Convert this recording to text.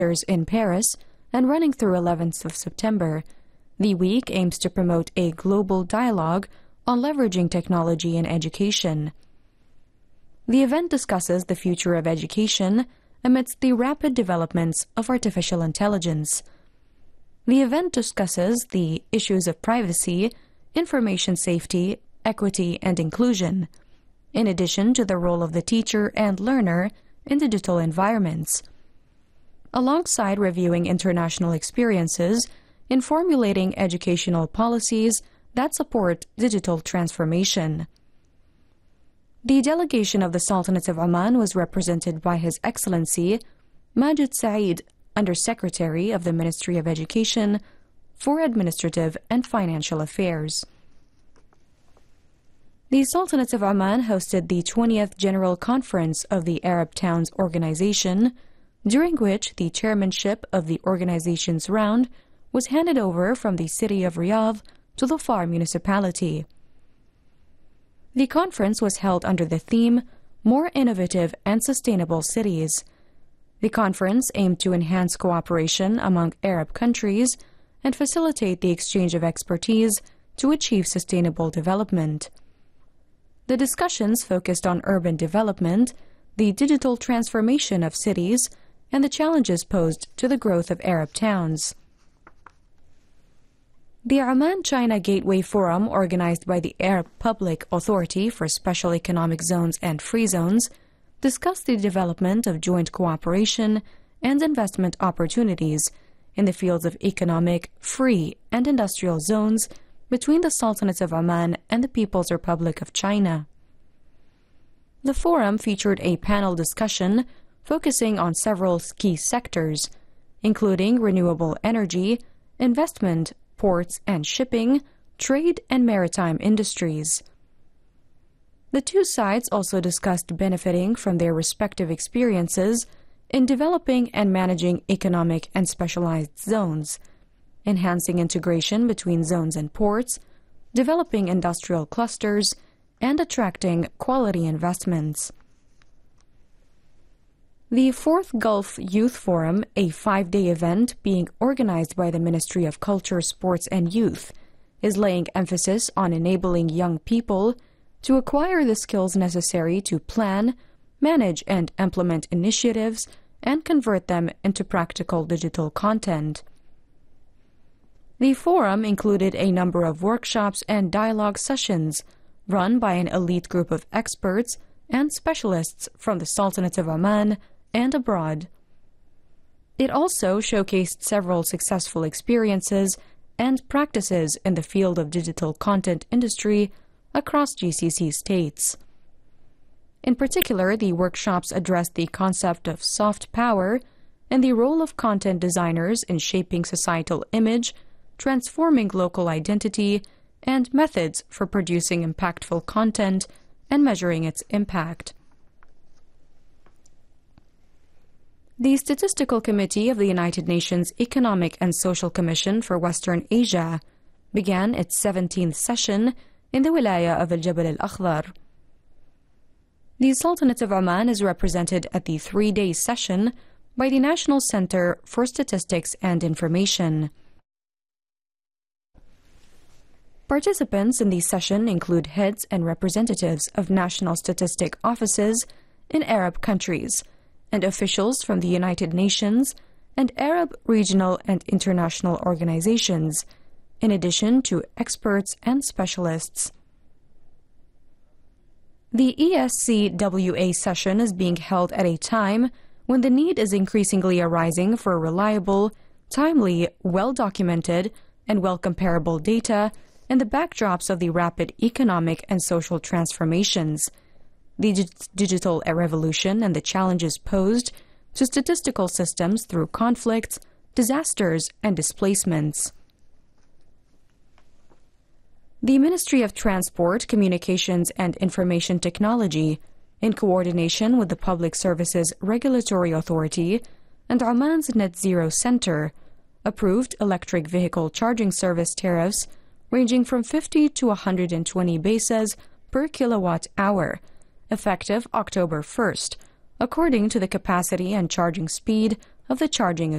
in Paris and running through 11th of September. The week aims to promote a global dialogue on leveraging technology in education. The event discusses the future of education amidst the rapid developments of artificial intelligence. The event discusses the issues of privacy, information safety, equity, and inclusion, in addition to the role of the teacher and learner in digital environments, alongside reviewing international experiences in formulating educational policies that support digital transformation. The delegation of the Sultanate of Oman was represented by His Excellency Majid Saeed, Undersecretary of the Ministry of Education for Administrative and Financial Affairs. The Sultanate of Oman hosted the 20th General Conference of the Arab Towns Organization, during which the chairmanship of the organization's round was handed over from the city of Riyadh to the Dhofar municipality. The conference was held under the theme, More Innovative and Sustainable Cities. The conference aimed to enhance cooperation among Arab countries and facilitate the exchange of expertise to achieve sustainable development. The discussions focused on urban development, the digital transformation of cities, and the challenges posed to the growth of Arab towns. The Oman-China Gateway Forum, organized by the Arab Public Authority for Special Economic Zones and Free Zones, discussed the development of joint cooperation and investment opportunities in the fields of economic, free, and industrial zones between the Sultanate of Oman and the People's Republic of China. The forum featured a panel discussion focusing on several key sectors, including renewable energy, investment, ports and shipping, trade, and maritime industries. The two sides also discussed benefiting from their respective experiences in developing and managing economic and specialized zones, enhancing integration between zones and ports, developing industrial clusters, and attracting quality investments. The Fourth Gulf Youth Forum, a 5-day event being organized by the Ministry of Culture, Sports and Youth, is laying emphasis on enabling young people to acquire the skills necessary to plan, manage, and implement initiatives and convert them into practical digital content. The forum included a number of workshops and dialogue sessions run by an elite group of experts and specialists from the Sultanate of Oman and abroad. It also showcased several successful experiences and practices in the field of digital content industry across GCC states. In particular, the workshops addressed the concept of soft power and the role of content designers in shaping societal image, transforming local identity, and methods for producing impactful content and measuring its impact. The Statistical Committee of the United Nations Economic and Social Commission for Western Asia began its 17th session in the Wilaya of Al-Jabal Al-Akhdar. The Sultanate of Oman is represented at the 3-day session by the National Center for Statistics and Information. Participants in the session include heads and representatives of national statistic offices in Arab countries, and officials from the United Nations and Arab regional and international organizations, in addition to experts and specialists. The ESCWA session is being held at a time when the need is increasingly arising for reliable, timely, well-documented, and well-comparable data in the backdrops of the rapid economic and social transformations, the digital revolution, and the challenges posed to statistical systems through conflicts, disasters, and displacements. The Ministry of Transport, Communications and Information Technology, in coordination with the Public Services Regulatory Authority and Oman's Net Zero Center, approved electric vehicle charging service tariffs ranging from 50 to 120 pesos per kilowatt-hour, effective October 1st, according to the capacity and charging speed of the charging